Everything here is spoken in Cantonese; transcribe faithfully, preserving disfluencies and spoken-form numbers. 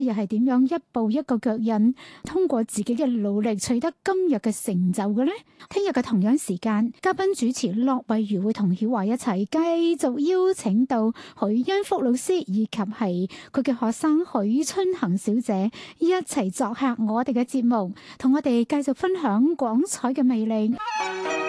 又係點樣一步一個腳印，通過自己嘅努力取得今日嘅成就嘅呢？聽日嘅同樣時間，嘉賓主持駱惠如會同曉華一齊繼續邀請到許恩福老師以及係佢嘅學生許春恒小姐一齊作客我哋嘅節目，同我哋繼續分享廣彩嘅魅力。